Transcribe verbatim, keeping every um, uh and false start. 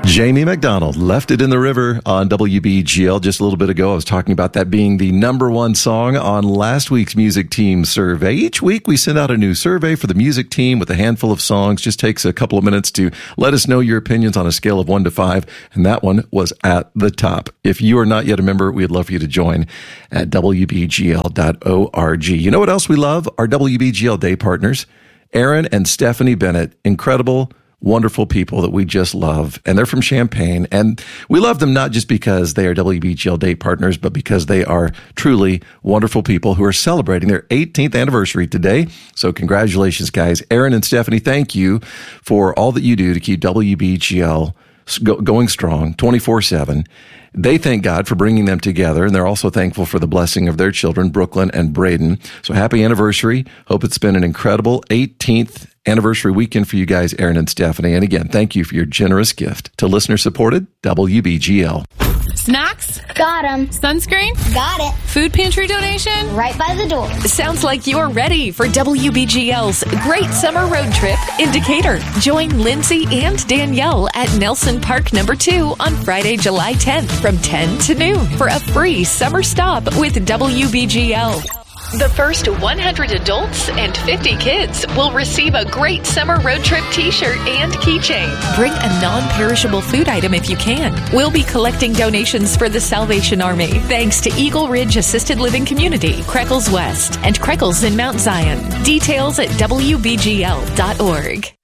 Jamie McDonald left it in the river on W B G L just a little bit ago. I was talking about that being the number one song on last week's music team survey. Each week we send out a new survey for the music team with a handful of songs. Just takes a couple of minutes to let us know your opinions on a scale of one to five. And that one was at the top. If you are not yet a member, we'd love for you to join at W B G L dot org. You know what else we love? Our W B G L Day partners, Aaron and Stephanie Bennett. Incredible, wonderful people that we just love. And they're from Champaign. And we love them not just because they are W B G L Day partners, but because they are truly wonderful people who are celebrating their eighteenth anniversary today. So congratulations, guys. Aaron and Stephanie, thank you for all that you do to keep W B G L going strong twenty-four seven. They thank God for bringing them together, and they're also thankful for the blessing of their children, Brooklyn and Braden. So happy anniversary. Hope it's been an incredible eighteenth anniversary weekend for you guys, Aaron and Stephanie. And again, thank you for your generous gift to listener-supported W B G L. Snacks? Got 'em. Sunscreen? Got it. Food pantry donation? Right by the door. Sounds like you're ready for W B G L's Great Summer Road Trip in Decatur. Join Lindsay and Danielle at Nelson Park Number two on Friday, July tenth from ten to noon for a free summer stop with W B G L. The first one hundred adults and fifty kids will receive a Great Summer Road Trip t-shirt and keychain. Bring a non-perishable food item if you can. We'll be collecting donations for the Salvation Army, thanks to Eagle Ridge Assisted Living Community, Creckles West, and Creckles in Mount Zion. Details at W B G L dot org.